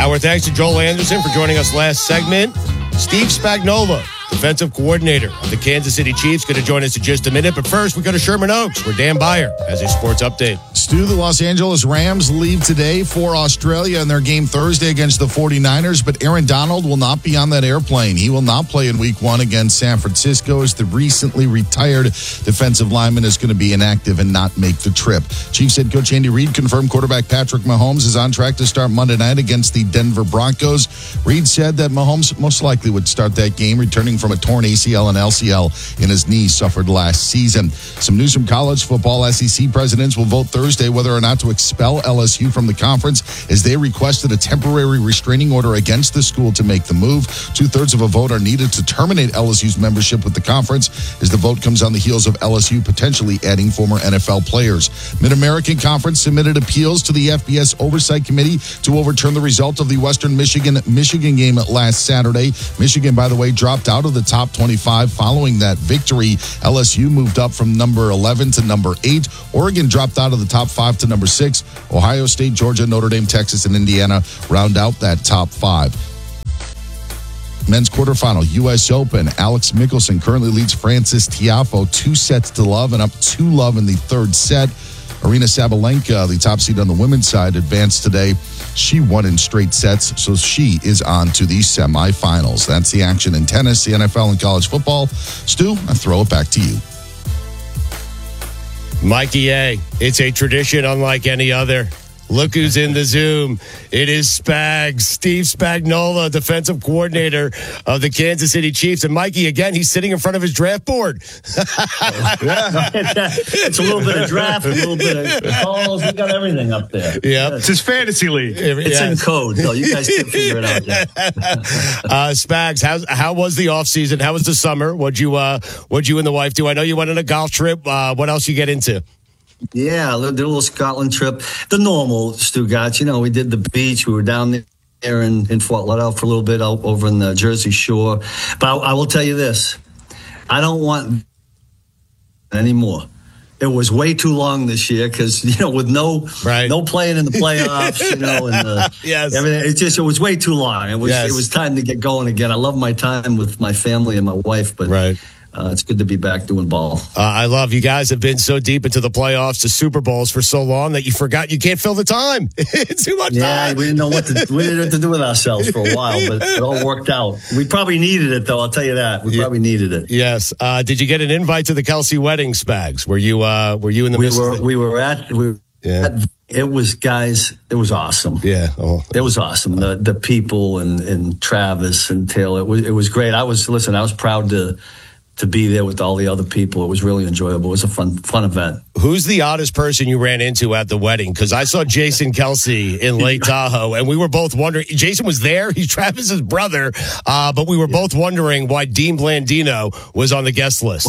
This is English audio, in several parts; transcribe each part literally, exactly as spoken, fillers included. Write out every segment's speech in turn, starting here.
Our thanks to Joel Anderson for joining us last segment. Steve Spagnuolo, defensive coordinator of the Kansas City Chiefs, going to join us in just a minute. But first, we go to Sherman Oaks, where Dan Beyer has a sports update. Stu, the Los Angeles Rams leave today for Australia in their game Thursday against the forty-niners, but Aaron Donald will not be on that airplane. He will not play in week one against San Francisco as the recently retired defensive lineman is going to be inactive and not make the trip. Chiefs head coach Andy Reid confirmed quarterback Patrick Mahomes is on track to start Monday night against the Denver Broncos. Reid said that Mahomes most likely would start that game, returning from a torn A C L and L C L in his knee suffered last season. Some news from college football. S E C presidents will vote Thursday whether or not to expel L S U from the conference as they requested a temporary restraining order against the school to make the move. Two-thirds of a vote are needed to terminate L S U's membership with the conference as the vote comes on the heels of L S U potentially adding former N F L players. Mid-American Conference submitted appeals to the F B S Oversight Committee to overturn the result of the Western Michigan Michigan game last Saturday. Michigan, by the way, dropped out of the top twenty-five following that victory. L S U moved up from number eleven to number eight. Oregon dropped out of the top five to number six. Ohio State, Georgia, Notre Dame, Texas, and Indiana round out that top five. Men's quarterfinal, U S Open. Alex Mickelson currently leads Francis Tiafoe two sets to love and up two love in the third set. Arina Sabalenka, the top seed on the women's side, advanced today. She won in straight sets, so she is on to the semifinals. That's the action in tennis, the N F L, and college football. Stu, I throw it back to you. Mikey A, it's a tradition unlike any other. Look who's in the Zoom. It is Spags, Steve Spagnuolo, defensive coordinator of the Kansas City Chiefs. And Mikey, again, he's sitting in front of his draft board. It's a little bit of draft, a little bit of calls. We got everything up there. Yeah, it's his fantasy league. It's yes. in code, though. You guys can figure it out. uh, Spags, how how was the off season? How was the summer? What'd you uh, what'd you and the wife do? I know you went on a golf trip. Uh, what else you get into? Yeah, did a little Scotland trip. The normal, Stu Gatz. You know, we did the beach. We were down there in, in Fort Lauderdale for a little bit out over in the Jersey Shore. But I, I will tell you this. I don't want anymore. It was way too long this year because, you know, with no right. no playing in the playoffs, you know, and the, yes. everything, it just, it was way too long. It was, yes. it was time to get going again. I love my time with my family and my wife, but right. Uh, it's good to be back doing ball. Uh, I love you guys have been so deep into the playoffs, the Super Bowls for so long that you forgot you can't fill the time. It's too much yeah, time. we didn't know what to we didn't know what to do with ourselves for a while, but it all worked out. We probably needed it, though. I'll tell you that. We yeah. probably needed it. Yes. Uh, did you get an invite to the Kelsey wedding, Spags? Were you uh, were you in the we midst were of we were at we yeah. at, it was guys. It was awesome. Yeah, oh. It was awesome. The the people and, and Travis and Taylor. It was it was great. I was listen. I was proud to. to be there with all the other people. It was really enjoyable. It was a fun fun event. Who's the oddest person you ran into at the wedding? Because I saw Jason Kelsey in Lake Tahoe, and we were both wondering. Jason was there. He's Travis's brother, uh, but we were yeah. both wondering why Dean Blandino was on the guest list.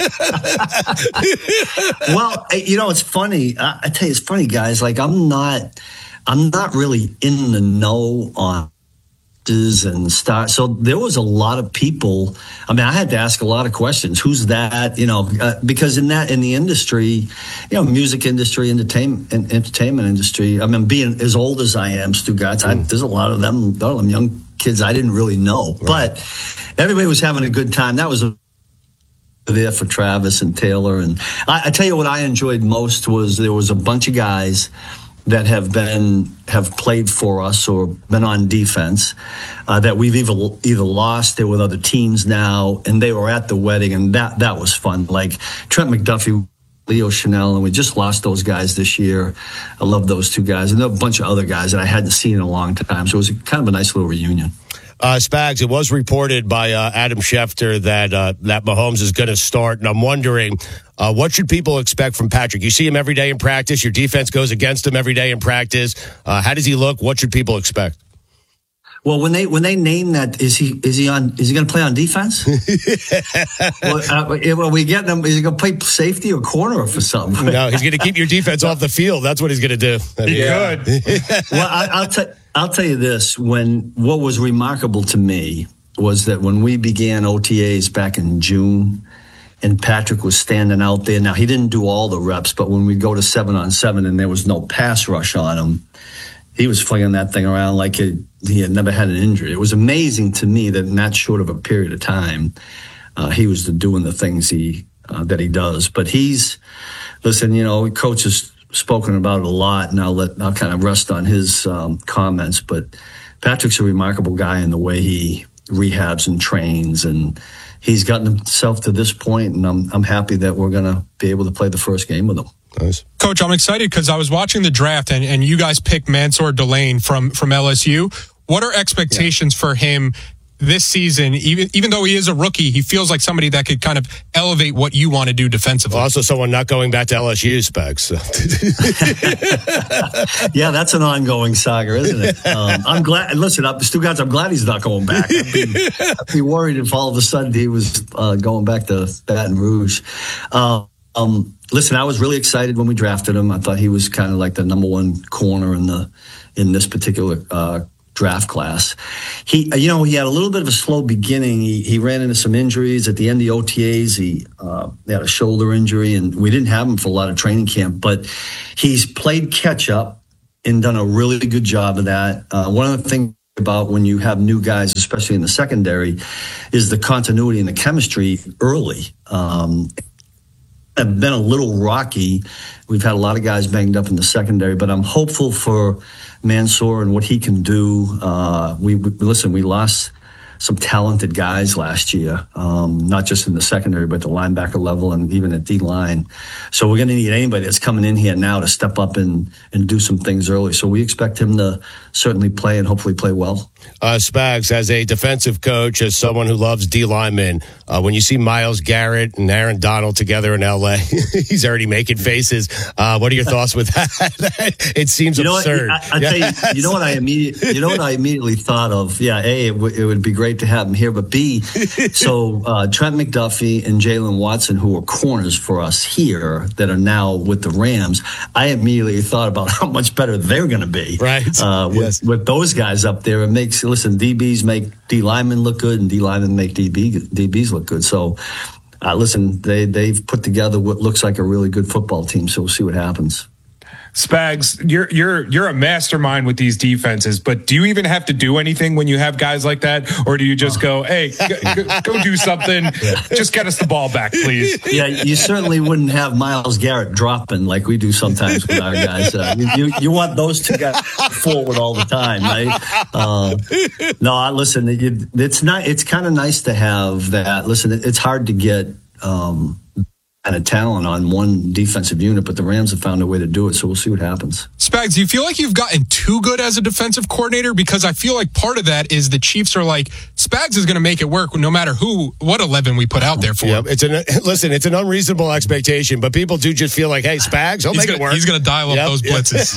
Well, you know, it's funny. I, I tell you, it's funny, guys. Like, I'm not, I'm not really in the know on and start. So there was a lot of people. I mean, I had to ask a lot of questions. Who's that? You know, uh, because in that, in the industry, you know, music industry, entertainment, entertainment industry. I mean, being as old as I am, Stu Gatz, I, there's a lot of them, a lot of them young kids I didn't really know, right. But everybody was having a good time. That was a there for Travis and Taylor. And I, I tell you what I enjoyed most was there was a bunch of guys that have been have played for us or been on defense uh, that we've either either lost. They're with other teams now, and they were at the wedding, and that that was fun. Like Trent McDuffie, Leo Chanel, and we just lost those guys this year. I love those two guys, and there were a bunch of other guys that I hadn't seen in a long time. So it was a, kind of a nice little reunion. Uh, Spags, it was reported by uh, Adam Schefter that uh, that Mahomes is going to start, and I'm wondering, uh, what should people expect from Patrick? You see him every day in practice. Your defense goes against him every day in practice. Uh, how does he look? What should people expect? Well, when they when they name that, is he is he on? Is he going to play on defense? well, uh, are we getting him? Is he going to play safety or corner or for something? No, he's going to keep your defense off the field. That's what he's going to do. He yeah. could. Well, I, I'll tell I'll tell you this. When what was remarkable to me was that when we began O T As back in June, and Patrick was standing out there. Now he didn't do all the reps, but when we go to seven on seven and there was no pass rush on him. he was flinging that thing around like it, he had never had an injury. It was amazing to me that in that short of a period of time, uh, he was doing the things he uh, that he does. But he's, listen, you know, coach has spoken about it a lot, and I'll let I'll kind of rest on his um, comments. But Patrick's a remarkable guy in the way he rehabs and trains, and he's gotten himself to this point, and I'm I'm happy that we're going to be able to play the first game with him. Nice. Coach, I'm excited because I was watching the draft, and, and you guys picked Mansour Delane from, from L S U. What are expectations yeah. for him this season? Even even though he is a rookie, he feels like somebody that could kind of elevate what you want to do defensively. Also, someone not going back to L S U specs. So. Yeah, that's an ongoing saga, isn't it? Um, I'm glad. Listen, I'm, Stu Gatz, I'm glad he's not going back. I'd be, I'd be worried if all of a sudden he was uh, going back to Baton Rouge. Uh, um, listen, I was really excited when we drafted him. I thought he was kind of like the number one corner in the in this particular uh draft class. He, you know, he had a little bit of a slow beginning. He, he ran into some injuries at the end of the O T As. He, uh, he had a shoulder injury, and we didn't have him for a lot of training camp. But he's played catch up and done a really good job of that. Uh, one of the things about when you have new guys, especially in the secondary, is the continuity and the chemistry early. Um, have been a little rocky. We've had a lot of guys banged up in the secondary, but I'm hopeful for Mansour and what he can do. Uh, we, we listen, we lost some talented guys last year, um, not just in the secondary, but the linebacker level and even at D-line. So we're going to need anybody that's coming in here now to step up and, and do some things early. So we expect him to certainly play and hopefully play well. Uh, Spags, as a defensive coach, as someone who loves D-linemen, uh, when you see Myles Garrett and Aaron Donald together in L A, he's already making faces. Uh, what are your thoughts with that? It seems you know absurd. What, I, I yes. tell you, you know what I immediately, you know what I immediately thought of? Yeah, A, it, w- it would be great to have him here, but B, so uh, Trent McDuffie and Jalen Watson, who are corners for us here that are now with the Rams, I immediately thought about how much better they're going to be. Right. Uh, with, yes. with those guys up there, it makes, listen, D Bs make D linemen look good, and D linemen make D B, D Bs look good. So, uh, listen, they, they've put together what looks like a really good football team, so we'll see what happens. Spags, you're you're you're a mastermind with these defenses, but do you even have to do anything when you have guys like that, or do you just go, "Hey, go, go do something, yeah. just get us the ball back, please"? Yeah, you certainly wouldn't have Myles Garrett dropping like we do sometimes with our guys. Uh, you you want those two guys forward all the time, right? Uh, no, listen, it, it's not. It's kind of nice to have that. Listen, it's hard to get. Um, kind of talent on one defensive unit, but the Rams have found a way to do it, so we'll see what happens. Spags, do you feel like you've gotten too good as a defensive coordinator? Because I feel like part of that is the Chiefs are like, Spags is going to make it work no matter who, what eleven we put out there for yeah, him. It's an, listen, it's an unreasonable expectation, but people do just feel like, hey, Spags, he'll he's make gonna, it work. He's going to dial yep, up those yep.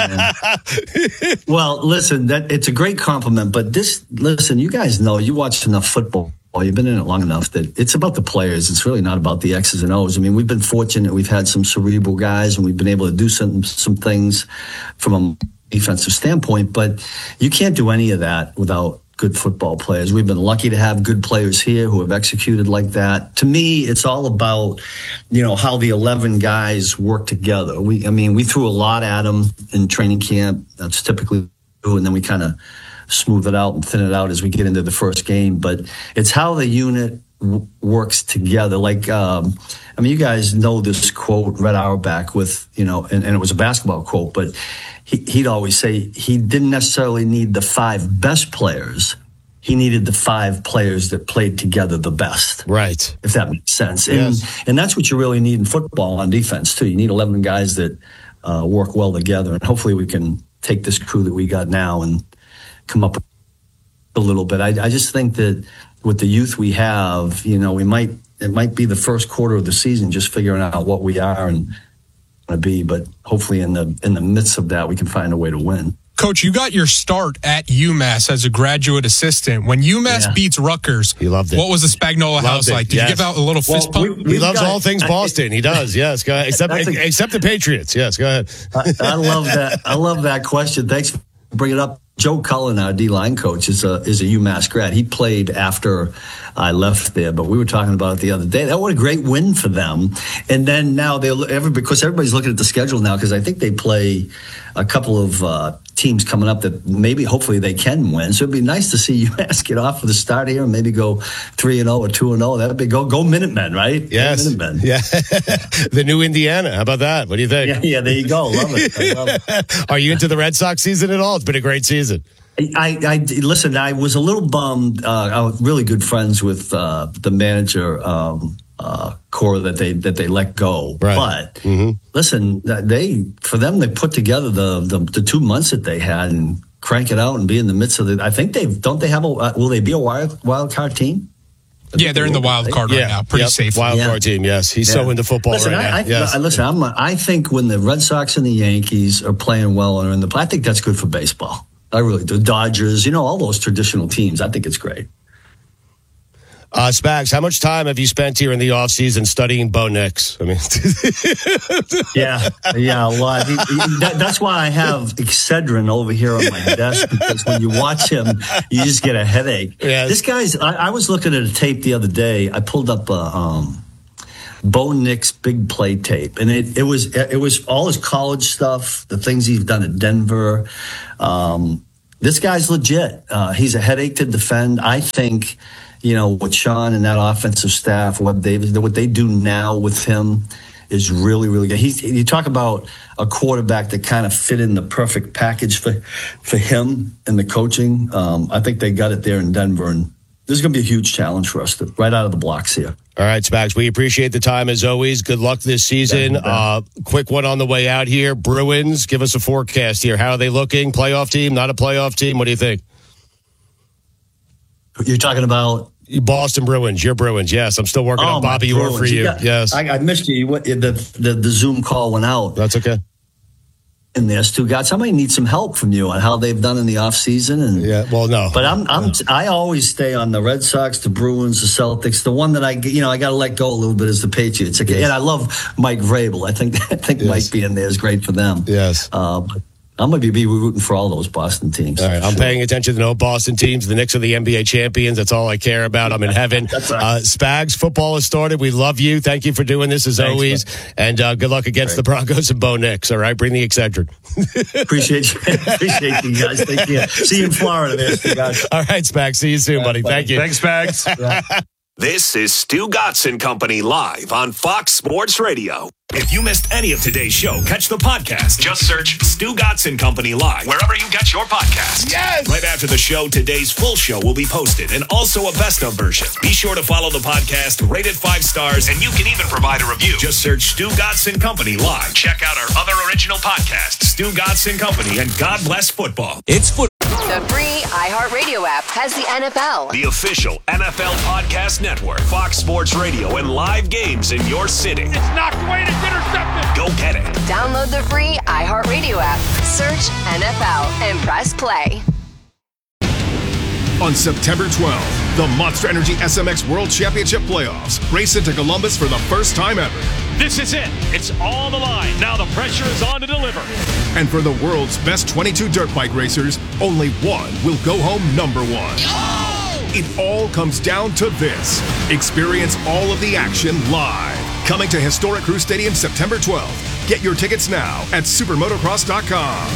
blitzes. Well, listen, that it's a great compliment, but this, listen, you guys know, you watch enough football. Well, you've been in it long enough that it's about the players. It's really not about the X's and O's. I mean, we've been fortunate. We've had some cerebral guys, and we've been able to do some some things from a defensive standpoint. But you can't do any of that without good football players. We've been lucky to have good players here who have executed like that. To me, it's all about, you know, how the eleven guys work together. We, I mean, we threw a lot at them in training camp. That's typically true, and then we kind of smooth it out and thin it out as we get into the first game. But it's how the unit w- works together. Like, um, I mean, you guys know this quote, Red Auerbach, with, you know, and, and it was a basketball quote, but he, he'd always say he didn't necessarily need the five best players. He needed the five players that played together the best. Right. If that makes sense. Yes. And, and that's what you really need in football on defense, too. You need eleven guys that uh, work well together. And hopefully we can take this crew that we got now and come up a little bit. I, I just think that with the youth we have, you know, we might, it might be the first quarter of the season just figuring out what we are and want to be, but hopefully in the in the midst of that, we can find a way to win. Coach, you got your start at UMass as a graduate assistant. When UMass yeah. beats Rutgers, he loved it. What was the Spagnola loved house it. like? Did yes. you give out a little fist well, pump? We, he loves got, all things Boston. He does. Yes. Go ahead. Except, a, except the Patriots. Yes. Go ahead. I, I love that. I love that question. Thanks for bringing it up. Joe Cullen, our D-line coach, is a is a UMass grad. He played after I left there, but we were talking about it the other day. That was a great win for them. And then now they'll every because everybody's looking at the schedule now because I think they play a couple of uh, teams coming up that maybe, hopefully, they can win. So it'd be nice to see UMass get off for the start here and maybe go three and zero or two and zero. That'd be go go Minutemen, right? Yes, go Minutemen. Yeah, the new Indiana. How about that? What do you think? Yeah, yeah, there you go. Love it. I love it. Are you into the Red Sox season at all? It's been a great season. I, I listen. I was a little bummed. Uh, I was really good friends with uh, the manager um, uh, core that they that they let go. Right. But mm-hmm. listen, they for them they put together the, the the two months that they had and crank it out and be in the midst of it. I think they've don't they have a uh, will they be a wild wild card team? Yeah, they're in the wild card right yeah. now. Pretty yep. safe. Wild yeah. card team, yes. He's yeah. so into football listen, right I, now. I, yes. I, listen, I'm, I think when the Red Sox and the Yankees are playing well and are in the, I think that's good for baseball. I really do. Dodgers, you know, all those traditional teams. I think it's great. Uh, Spags, how much time have you spent here in the offseason studying Bo Nix? I mean, yeah, yeah, a lot. He, he, that, that's why I have Excedrin over here on my desk, because when you watch him, you just get a headache. Yes. This guy's, I, I was looking at a tape the other day. I pulled up a, um, Bo Nix big play tape, and it, it was it was all his college stuff, the things he's done at Denver. Um, this guy's legit. Uh, he's a headache to defend. I think, you know, what Sean and that offensive staff, what they what they do now with him is really, really good. He's, you talk about a quarterback that kind of fit in the perfect package for for him and the coaching. Um, I think they got it there in Denver, and this is going to be a huge challenge for us to, right out of the blocks here. All right, Spags, we appreciate the time as always. Good luck this season. Uh, quick one on the way out here. Bruins, give us a forecast here. How are they looking? Playoff team, not a playoff team? What do you think? You're talking about Boston Bruins. Your Bruins, yes. I'm still working oh, on Bobby Orr for you. Got, yes. I, I missed you. The, the, the Zoom call went out. That's okay. And there's two guys. Somebody needs some help from you on how they've done in the offseason. And yeah, well, no. But I'm, I'm, I always stay on the Red Sox, the Bruins, the Celtics. The one that I, you know, I got to let go a little bit is the Patriots. Yes. And I love Mike Vrabel. I think, I think yes. Mike being there is great for them. Yes. Uh, but I'm going to be rooting for all those Boston teams. All right, I'm sure. paying attention to no Boston teams. The Knicks are the N B A champions. That's all I care about. I'm in heaven. That's right. uh, Spags, football has started. We love you. Thank you for doing this as Thanks, always. Man. And uh, good luck against the Broncos and Bo Nix. All right, bring the Excedrin. Appreciate you. Appreciate you guys. Thank you. See you in Florida there, guys. All right, Spags. See you soon, yeah, buddy. buddy. Thank you. Thanks, Spags. Yeah. This is Stu Gotson Company live on Fox Sports Radio. If you missed any of today's show, catch the podcast. Just search Stu Gotson Company live wherever you get your podcasts. Yes! Right after the show, today's full show will be posted and also a best of version. Be sure to follow the podcast, rate it five stars, and you can even provide a review. Just search Stu Gotson Company live. Check out our other original podcasts, Stu Gotson Company and God Bless Football. It's football. The free iHeartRadio app has the N F L. The official N F L podcast network, Fox Sports Radio, and live games in your city. It's knocked away and it's intercepted. Go get it. Download the free iHeartRadio app. Search N F L and press play. On September twelfth, the Monster Energy S M X World Championship Playoffs race into Columbus for the first time ever. This is it. It's on the line. Now the pressure is on to deliver. And for the world's best twenty-two dirt bike racers, only one will go home number one. Oh! It all comes down to this. Experience all of the action live. Coming to historic Crew Stadium September twelfth. Get your tickets now at supermotocross dot com.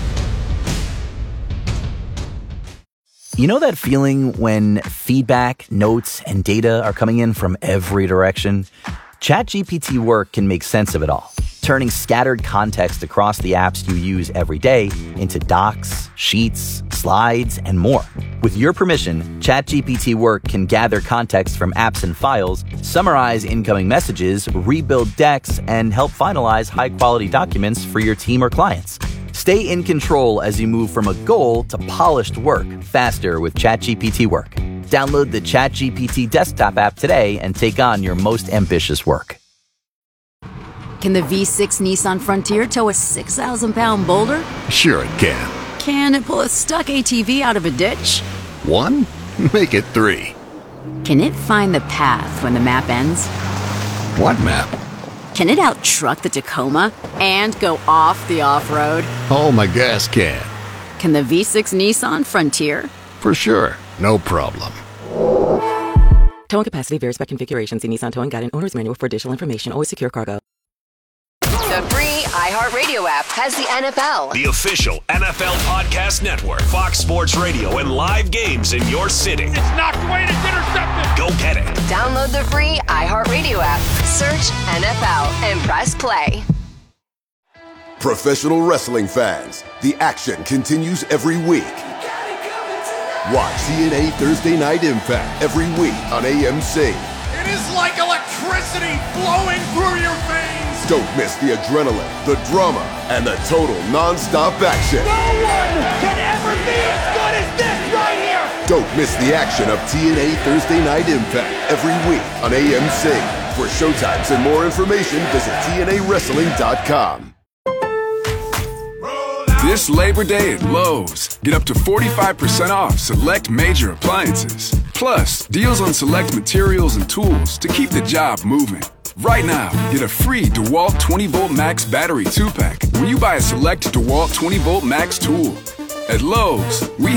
You know that feeling when feedback, notes, and data are coming in from every direction? ChatGPT Work can make sense of it all, turning scattered context across the apps you use every day into docs, sheets, slides, and more. With your permission, ChatGPT Work can gather context from apps and files, summarize incoming messages, rebuild decks, and help finalize high-quality documents for your team or clients. Stay in control as you move from a goal to polished work faster with ChatGPT Work. Download the ChatGPT desktop app today and take on your most ambitious work. Can the V six Nissan Frontier tow a six thousand pound boulder? Sure it can. Can it pull a stuck A T V out of a ditch? One? Make it three. Can it find the path when the map ends? What map? Can it out-truck the Tacoma and go off the off-road? Oh, my gas can. Can the V six Nissan Frontier? For sure. No problem. Towing capacity varies by configuration. See Nissan Towing Guide and Owner's Manual for additional information. Always secure cargo. The The free iHeartRadio app has the N F L. The official N F L podcast network, Fox Sports Radio, and live games in your city. It's knocked away and it's intercepted. Go get it. Download the free iHeartRadio app. Search N F L and press play. Professional wrestling fans, the action continues every week. Watch T N A Thursday Night Impact every week on A M C. It is like electricity flowing through your veins. Don't miss the adrenaline, the drama, and the total non-stop action. No one can ever be as good as this right here. Don't miss the action of T N A Thursday Night Impact every week on A M C. For showtimes and more information, visit T N A wrestling dot com. This Labor Day at Lowe's, get up to forty-five percent off select major appliances. Plus, deals on select materials and tools to keep the job moving. Right now, get a free DeWalt twenty volt Max battery two pack when you buy a select DeWalt twenty volt Max tool. At Lowe's, we